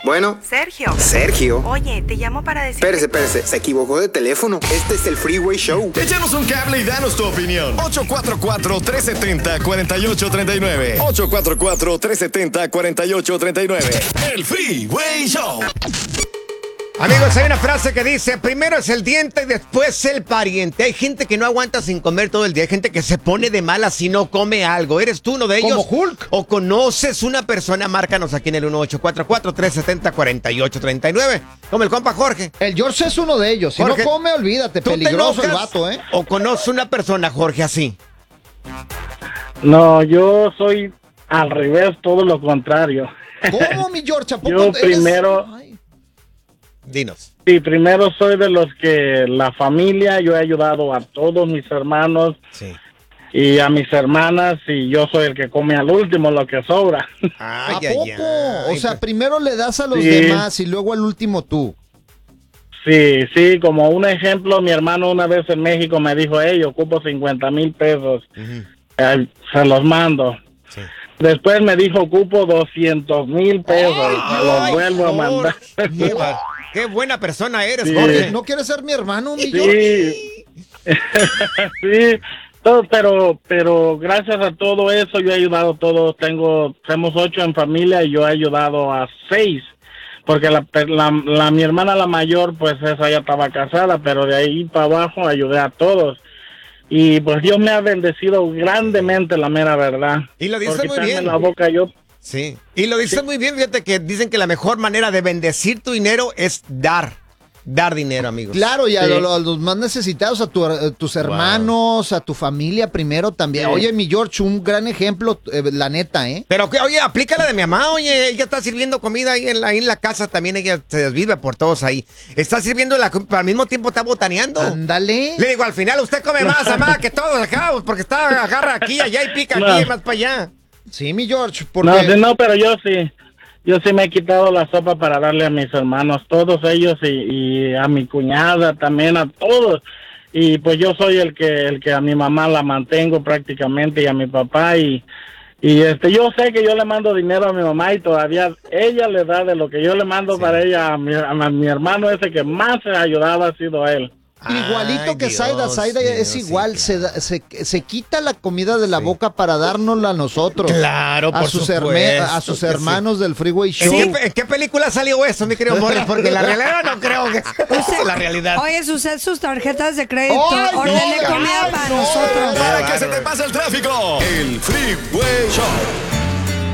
Bueno. Sergio. Oye, te llamo para decir... Espérese, se equivocó de teléfono. Este es el Freeway Show. Échanos un cable y danos tu opinión. 844-370-4839. 844-370-4839. El Freeway Show. Amigos, hay una frase que dice, primero es el diente y después el pariente. Hay gente que no aguanta sin comer todo el día. Hay gente que se pone de mala si no come algo. ¿Eres tú uno de ellos? ¿Como Hulk? ¿O conoces una persona? Márcanos aquí en el 1844-370-4839. Como el compa Jorge. El George es uno de ellos. Si Jorge, no come, olvídate. ¿tú Peligroso te el enojas vato, ¿eh? ¿O conoces una persona, Jorge, así? No, yo soy al revés, todo lo contrario. ¿Cómo, mi George? ¿A poco Yo eres? primero... Ay. Dinos. Sí, primero soy de los que la familia, yo he ayudado a todos mis hermanos y a mis hermanas y yo soy el que come al último lo que sobra. ¿A poco? O sea, primero le das a los demás y luego al último tú. Sí, como un ejemplo, mi hermano una vez en México me dijo, ocupo 50,000 pesos, se los mando. Sí. Después me dijo, ocupo 200,000 pesos, se los vuelvo a mandar. Qué buena persona eres, Jorge. ¿No quieres ser mi hermano, mi George? Sí, pero gracias a todo eso yo he ayudado a todos. Somos 8 en familia y yo he ayudado a 6. Porque mi hermana la mayor, pues esa ya estaba casada, pero de ahí para abajo ayudé a todos. Y pues Dios me ha bendecido grandemente, la mera verdad. Y lo dices muy bien. La boca yo... Sí, y lo dices muy bien, fíjate que dicen que la mejor manera de bendecir tu dinero es dar dinero, amigos. Claro, y a los más necesitados, a tus hermanos, a tu familia primero también. Sí. Oye, mi George, un gran ejemplo, la neta, ¿eh? Pero que, oye, aplica la de mi mamá, oye, ella está sirviendo comida ahí en la casa, también ella se desvive por todos ahí. Está sirviendo pero al mismo tiempo está botaneando. Ándale. Le digo, al final usted come más, mamá, que todos acá, porque agarra aquí, allá y pica aquí, más para allá. Sí, mi George, porque... No, pero yo sí me he quitado la sopa para darle a mis hermanos, todos ellos y a mi cuñada también, a todos. Y pues yo soy el que a mi mamá la mantengo prácticamente y a mi papá y yo sé que yo le mando dinero a mi mamá y todavía ella le da de lo que yo le mando para ella a mi hermano ese que más se ha ayudado ha sido él. Igualito que Zaida es igual, sí, claro. se quita la comida de la boca para dárnosla a nosotros. Claro, por supuesto. A sus hermanos del Freeway Show. ¿En qué película salió eso, mi querido Morris? Porque la realidad no creo que sea la realidad. Oye, usted sus tarjetas de crédito, ordene comida para nosotros. Para que se te pase el tráfico. El Freeway Show.